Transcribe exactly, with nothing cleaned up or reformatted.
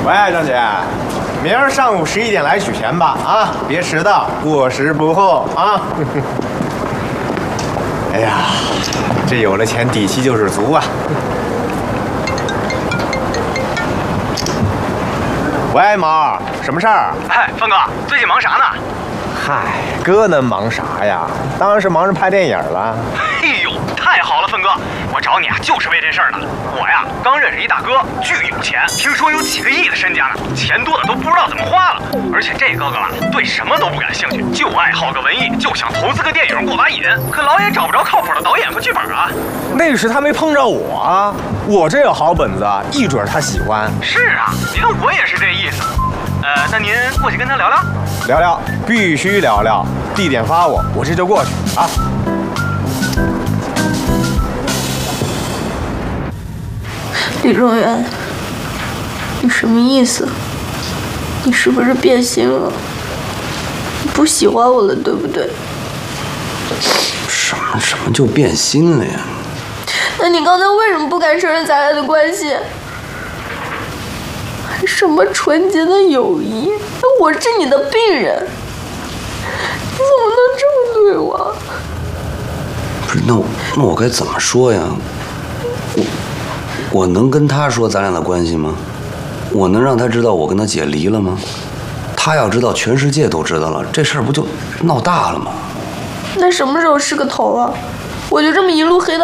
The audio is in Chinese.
喂，张姐，明儿上午十一点来取钱吧，啊，别迟到，过时不候啊。哎呀，这有了钱，底气就是足啊。喂，毛，什么事儿？ 哎，峰哥，最近忙啥呢？ 嗨，哥能忙啥呀？当然是忙着拍电影了。 哎呦，太好了，峰哥，我找你啊，就是为这事儿呢。我呀，刚认识一大哥，巨有钱，听说有几个亿的身家呢，钱多的都不知道怎么花了。而且这哥哥吧，对什么都不感兴趣，就爱好个文艺，就想投资个电影过把瘾。可老也找不着靠谱的导演和剧本啊。 那时他没碰着我啊，我这有好本子，一准他喜欢。 是啊，你看我也是这意思。呃，那您过去跟他聊聊。 聊聊，必须聊聊。地点发我，我这就过去啊。 李中原，你什么意思？你是不是变心了？你不喜欢我了，对不对？ 什么什么就变心了呀？ 那你刚才为什么不敢承认咱俩的关系？还什么纯洁的友谊？我是你的病人，你怎么能这么对我？ 不是，那我那我该怎么说呀？我我能跟他说咱俩的关系吗？我能让他知道我跟他姐离了吗？他要知道，全世界都知道了，这事儿不就闹大了吗？ 那什么时候是个头啊？我就这么一路黑到